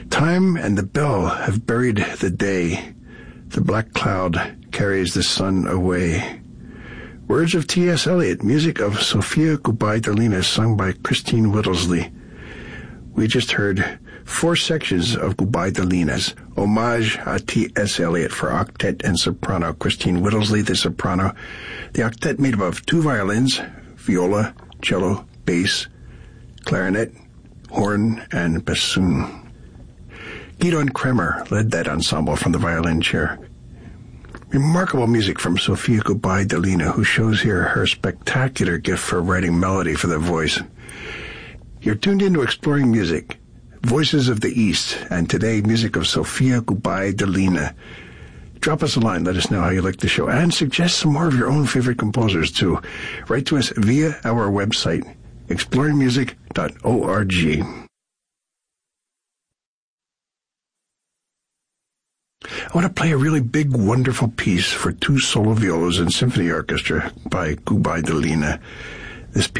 Time and the bell have buried the day. The black cloud carries the sun away. Words of T.S. Eliot, music of Sophia Gubaidulina, sung by Christine Whittlesley. We just heard 4 sections of Gubaidulina's Homage à T.S. Eliot for octet and soprano. Christine Whittlesley, the soprano. The octet made up of 2 violins, viola, cello, bass, clarinet, horn, and bassoon. Gidon Kremer led that ensemble from the violin chair. Remarkable music from Sophia Gubaidulina, who shows here her spectacular gift for writing melody for the voice. You're tuned into Exploring Music, Voices of the East, and today, music of Sophia Gubaidulina. Drop us a line, let us know how you like the show, and suggest some more of your own favorite composers, too. Write to us via our website, exploringmusic.org. I want to play a really big, wonderful piece for 2 solo violas and symphony orchestra by Gubaidulina. This piece